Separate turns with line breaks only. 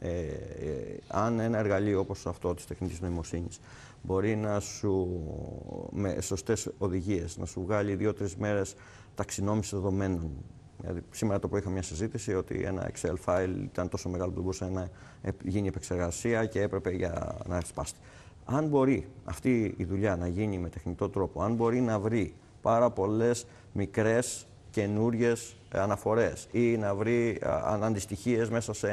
αν ένα εργαλείο όπως αυτό της τεχνητής νοημοσύνης μπορεί να σου, με σωστές οδηγίες, να σου βγάλει 2-3 μέρες ταξινόμηση δεδομένων. Δηλαδή, σήμερα το πρωί είχα μια συζήτηση ότι ένα Excel file ήταν τόσο μεγάλο που δεν μπορούσε να γίνει επεξεργασία και έπρεπε να σπάσει. Αν μπορεί αυτή η δουλειά να γίνει με τεχνητό τρόπο, αν μπορεί να βρει πάρα πολλές μικρές καινούριες αναφορές ή να βρει αντιστοιχίες μέσα σε